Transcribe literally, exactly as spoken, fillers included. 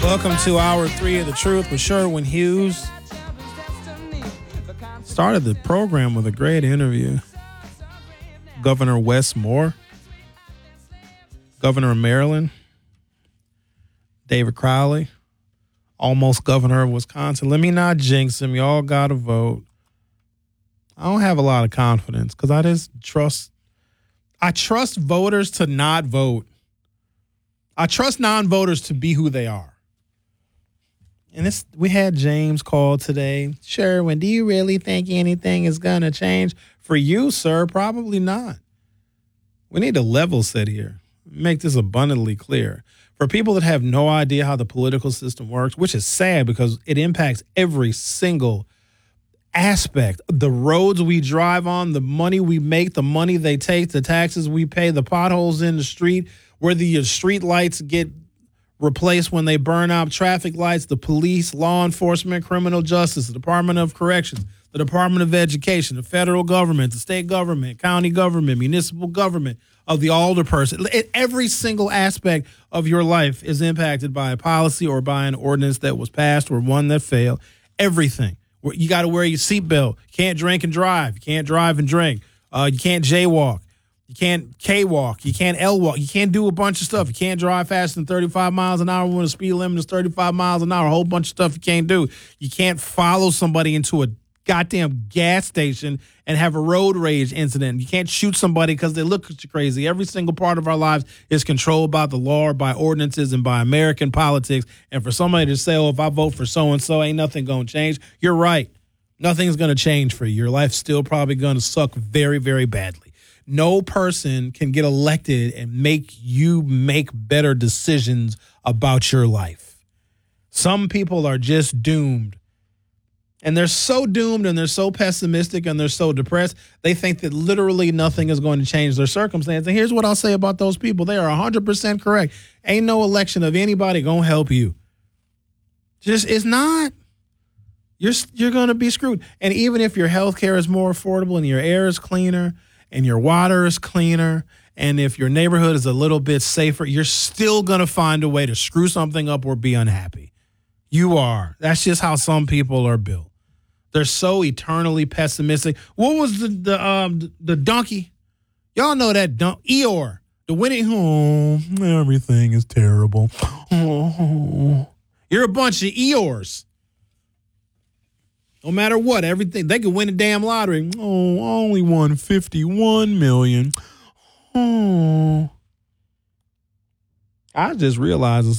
Welcome to hour three of The Truth with Sherwin Hughes. Started the program with a great interview. Governor Wes Moore, Governor of Maryland, David Crowley, almost governor of Wisconsin. Let me not jinx him. Y'all got to vote. I don't have a lot of confidence because I just trust, I trust voters to not vote. I trust non-voters to be who they are. And this, we had James call today. Sherwin, do you really think anything is going to change? For you, sir, probably not. We need to level set here. Make this abundantly clear. For people that have no idea how the political system works, which is sad because it impacts every single aspect. The roads we drive on, the money we make, the money they take, the taxes we pay, the potholes in the street, whether your street lights get replaced when they burn out, traffic lights, the police, law enforcement, criminal justice, the Department of Corrections, the Department of Education, the federal government, the state government, county government, municipal government, of the alderperson. Every single aspect of your life is impacted by a policy or by an ordinance that was passed or one that failed. Everything. You got to wear your seatbelt. You can't drink and drive. You can't drive and drink. Uh, you can't jaywalk. You can't K-walk. You can't L-walk. You can't do a bunch of stuff. You can't drive faster than thirty-five miles an hour when the speed limit is thirty-five miles an hour. A whole bunch of stuff you can't do. You can't follow somebody into a goddamn gas station and have a road rage incident. You can't shoot somebody because they look at you crazy. Every single part of our lives is controlled by the law or by ordinances and by American politics. And for somebody to say, oh, if I vote for so-and-so, ain't nothing going to change. You're right. Nothing's going to change for you. Your life's still probably going to suck very, very badly. No person can get elected and make you make better decisions about your life. Some people are just doomed. And they're so doomed and they're so pessimistic and they're so depressed, they think that literally nothing is going to change their circumstance. And here's what I'll say about those people. They are one hundred percent correct. Ain't no election of anybody going to help you. Just, it's not. You're, you're going to be screwed. And even if your health care is more affordable and your air is cleaner and your water is cleaner and if your neighborhood is a little bit safer, you're still going to find a way to screw something up or be unhappy. You are. That's just how some people are built. They're so eternally pessimistic. What was the the um the donkey? Y'all know that dunk Eeyore. The winning. Oh, everything is terrible. Oh. You're a bunch of Eeyores. No matter what, everything they could win the damn lottery. Oh, I only won fifty-one million. Oh. I just realized